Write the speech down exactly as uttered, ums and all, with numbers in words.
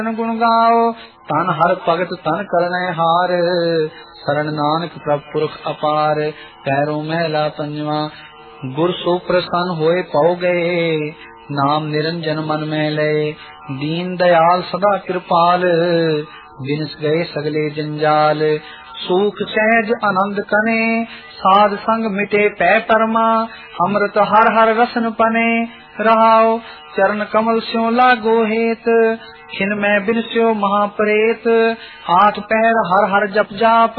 गुण गाओ तन हर भगत तन करने हार शरण नानक प्रभ पुरख अपार। पैरों महला पंजवा गुर सो प्रसन्न होए पाओ गए नाम निरंजन मन में लय। दीन दयाल सदा कृपाल बिनस गए सगले जंजाल। सुख सहज आनंद कने साध संग मिटे पै परमा। अमृत हर हर रसन पने रहाओ चरण कमल स्यों लागो हेत। खिन में बिन स्यो महाप्रेत आठ पहर हर हर जप जाप